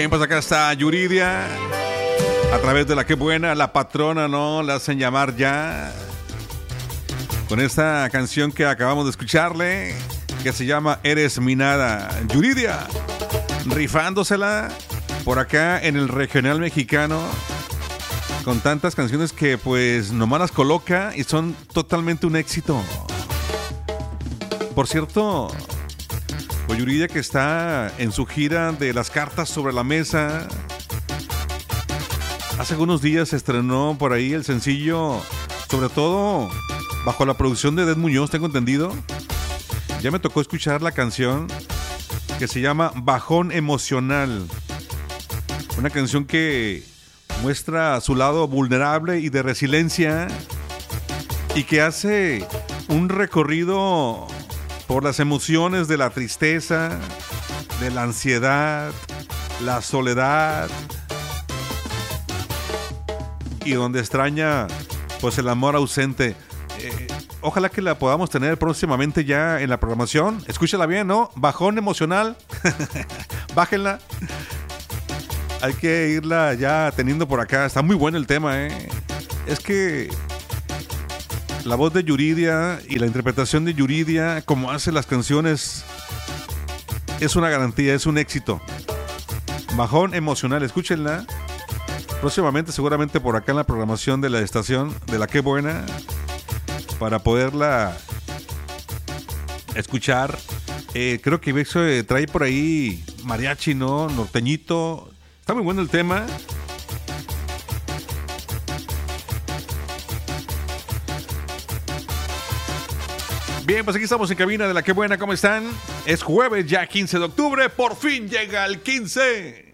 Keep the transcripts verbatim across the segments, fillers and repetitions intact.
Bien, pues acá está Yuridia, a través de la que buena, la patrona, ¿no? La hacen llamar ya. Con esta canción que acabamos de escucharle, que se llama Eres mi nada. Yuridia, rifándosela por acá en el regional mexicano, con tantas canciones que pues nomás las coloca y son totalmente un éxito. Por cierto, pues Yuridia, que está en su gira de las cartas sobre la mesa, hace algunos días se estrenó por ahí el sencillo, sobre todo bajo la producción de Ed Muñoz, tengo entendido. Ya me tocó escuchar la canción que se llama Bajón Emocional. Una canción que muestra su lado vulnerable y de resiliencia, y que hace un recorrido por las emociones de la tristeza, de la ansiedad, la soledad, y donde extraña pues el amor ausente. Eh, ojalá que la podamos tener próximamente ya en la programación. Escúchala bien, ¿no? Bajón Emocional. Bájenla. Hay que irla ya teniendo por acá. Está muy bueno el tema, ¿eh? Es que la voz de Yuridia y la interpretación de Yuridia, como hace las canciones, es una garantía, es un éxito. Bajón Emocional, escúchenla. Próximamente, seguramente por acá en la programación de la estación de La Qué Buena, para poderla escuchar. Eh, creo que Vexo eh, trae por ahí mariachi, ¿no? Norteñito. Está muy bueno el tema. Bien, pues aquí estamos en cabina de La Qué Buena. ¿Cómo están? Es jueves ya, quince de octubre. Por fin llega el quince.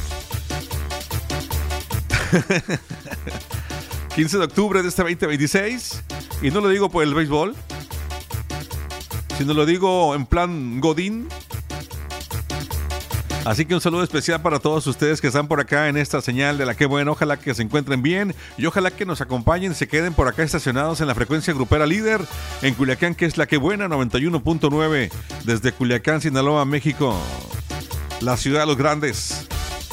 quince de octubre de este veinte veintiséis. Y no lo digo por el béisbol, sino lo digo en plan Godín. Así que un saludo especial para todos ustedes que están por acá en esta señal de La Qué Buena. Ojalá que se encuentren bien y ojalá que nos acompañen y se queden por acá estacionados en la frecuencia grupera líder en Culiacán, que es La Qué Buena, noventa y uno punto nueve, desde Culiacán, Sinaloa, México, la ciudad de los grandes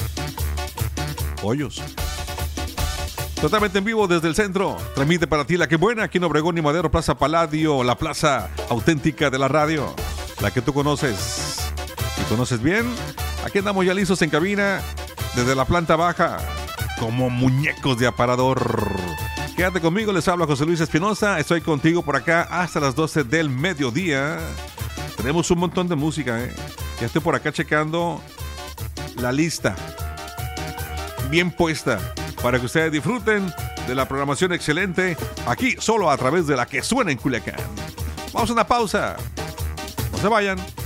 hoyos. Totalmente en vivo desde el centro. Transmite para ti La Qué Buena, aquí en Obregón y Madero, Plaza Palladio, la plaza auténtica de la radio, la que tú conoces y conoces bien. Aquí andamos ya listos en cabina, desde la planta baja, como muñecos de aparador. Quédate conmigo, les habla José Luis Espinosa. Estoy contigo por acá hasta las doce del mediodía. Tenemos un montón de música, ¿eh? Ya estoy por acá checando la lista, bien puesta, para que ustedes disfruten de la programación excelente, aquí solo a través de La Que Suena en Culiacán. Vamos a una pausa. No se vayan.